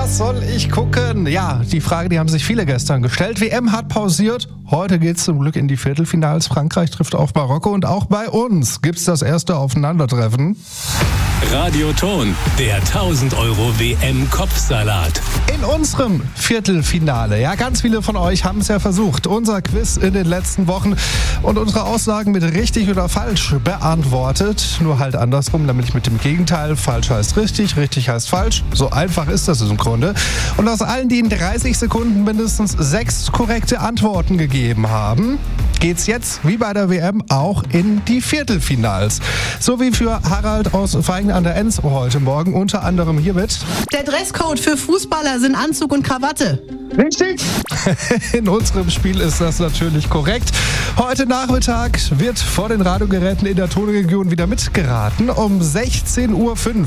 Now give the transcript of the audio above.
Was soll ich gucken? Ja, die Frage, die haben sich viele gestern gestellt. WM hat pausiert. Heute geht's zum Glück in die Viertelfinals. Frankreich trifft auf Marokko und auch bei uns gibt's das erste Aufeinandertreffen. Radioton, der 1000 € WM-Kopfsalat. In unserem Viertelfinale, ja, ganz viele von euch haben es ja versucht, unser Quiz in den letzten Wochen und unsere Aussagen mit richtig oder falsch beantwortet. Nur halt andersrum, nämlich mit dem Gegenteil. Falsch heißt richtig, richtig heißt falsch. So einfach ist das im Grunde. Und aus allen, die in 30 Sekunden mindestens 6 korrekte Antworten gegeben haben, geht's jetzt, wie bei der WM, auch in die Viertelfinals. So wie für Harald aus Vaihingen an der Enz heute Morgen, unter anderem hiermit. Der Dresscode für Fußballer sind Anzug und Krawatte. Richtig. In unserem Spiel ist das natürlich korrekt. Heute Nachmittag wird vor den Radiogeräten in der Tonregion wieder mitgeraten. Um 16:05 Uhr